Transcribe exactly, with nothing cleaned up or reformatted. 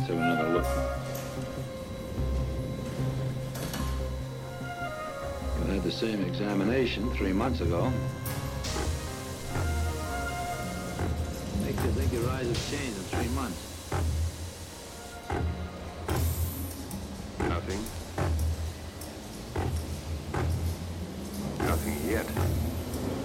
Let's have another look. You had the same examination three months ago. Makes you think your eyes have changed in three months. Nothing.